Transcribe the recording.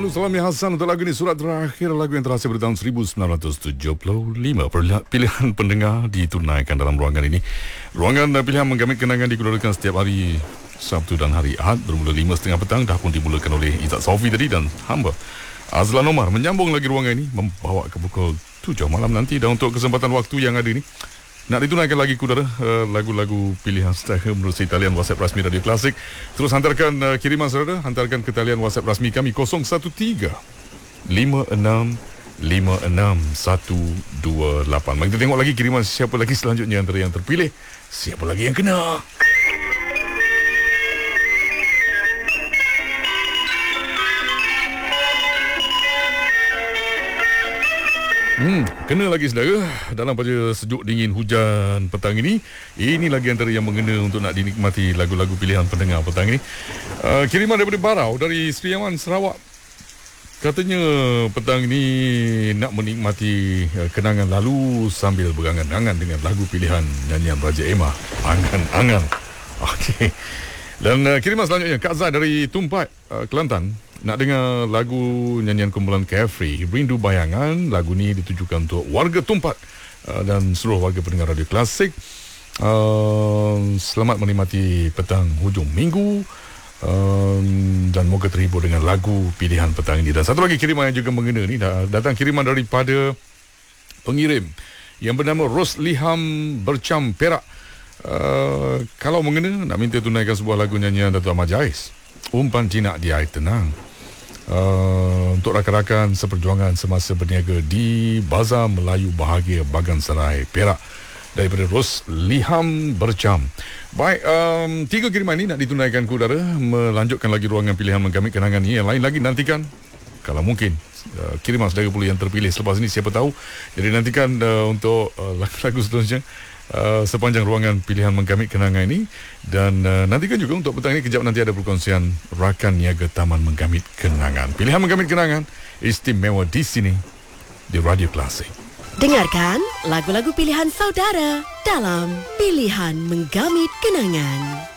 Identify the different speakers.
Speaker 1: Salut Salami Hasan untuk lagu ini, surat terakhir, lagu yang terhasil pada tahun 1975. Pilihan pendengar ditunaikan dalam ruangan ini. Ruangan pilihan menggamit kenangan dikeluarkan setiap hari Sabtu dan hari Ahad bermula 5.30 petang. Dah pun dimulakan oleh Izzat Sofi tadi dan hamba Azlan Omar menyambung lagi ruangan ini membawa ke pukul 7 malam nanti. Dan untuk kesempatan waktu yang ada ini, nak ditunaikan lagi kudara lagu-lagu pilihan secara menerusi talian WhatsApp rasmi Radio Klasik. Terus hantarkan kiriman saudara, hantarkan ke talian WhatsApp rasmi kami 013 56 56 128. Mari kita tengok lagi kiriman siapa lagi selanjutnya antara yang terpilih, siapa lagi yang kena. Kena lagi saudara dalam pada sejuk dingin hujan petang ini. Ini lagi antara yang mengena untuk nak dinikmati lagu-lagu pilihan pendengar petang ini. Kiriman daripada Barau dari Seriawan, Sarawak. Katanya petang ini nak menikmati kenangan lalu sambil berangan-angan dengan lagu pilihan nyanyian Raja Emma, Angan-angan. Okey. Dan kiriman selanjutnya Kak Zai dari Tumpat, Kelantan. Nak dengar lagu nyanyian kumpulan Carefree, Rindu Bayangan. Lagu ni ditujukan untuk warga Tumpat dan seluruh warga pendengar Radio Klasik. Selamat menikmati petang hujung minggu dan moga terhibur dengan lagu pilihan petang ini. Dan satu lagi kiriman yang juga mengena ni, datang kiriman daripada pengirim yang bernama Rosliham Bercam, Perak. Kalau mengena, nak minta tunaikan sebuah lagu nyanyian Datuk Ahmad Jais, Umpan Jinak di Air Tenang. Untuk rakan-rakan seperjuangan semasa berniaga di Bazar Melayu Bahagia Bagansarai, Perak, daripada Rosliham Bercam. Baik, 3 kiriman ini nak ditunaikan ke udara, melanjutkan lagi ruangan pilihan menggamit kenangan ini. Yang lain lagi nantikan, kalau mungkin kiriman saudara pula yang terpilih selepas ini, siapa tahu. Jadi nantikan untuk lagu-lagu seterusnya sepanjang ruangan pilihan menggamit kenangan ini. Dan nantikan juga untuk petang ini, kejap nanti ada perkongsian rakan niaga Taman Menggamit Kenangan. Pilihan menggamit kenangan istimewa di sini di Radio Klasik.
Speaker 2: Dengarkan lagu-lagu pilihan saudara dalam Pilihan Menggamit Kenangan.